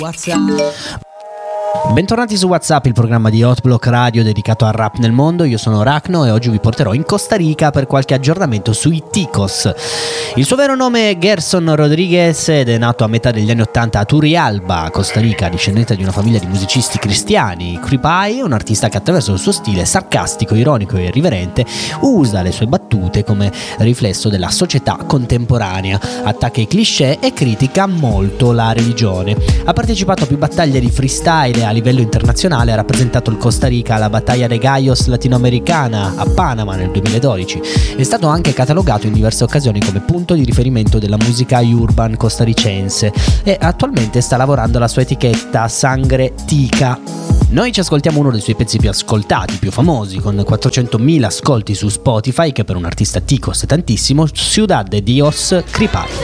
Bentornati su WhatsApp, il programma di Hotblock Radio dedicato al rap nel mondo. Io sono Racno e oggi vi porterò in Costa Rica per qualche aggiornamento sui Ticos. Il suo vero nome è Gerson Rodriguez ed è nato a metà degli anni 80 a Turrialba, Costa Rica, discendente di una famiglia di musicisti cristiani. Creepy è un artista che attraverso il suo stile sarcastico, ironico e irriverente usa le sue battute come riflesso della società contemporanea, attacca i cliché e critica molto la religione. Ha partecipato a più battaglie di freestyle a livello internazionale, ha rappresentato il Costa Rica alla Battaglia de Gallos latinoamericana a Panama nel 2012. È stato anche catalogato in diverse occasioni come punto di riferimento della musica urban costaricense e attualmente sta lavorando alla sua etichetta Sangre Tica. Noi ci ascoltiamo uno dei suoi pezzi più ascoltati, più famosi, con 400.000 ascolti su Spotify, che per un artista ticos è tantissimo, Ciudad de Dios, Creepy.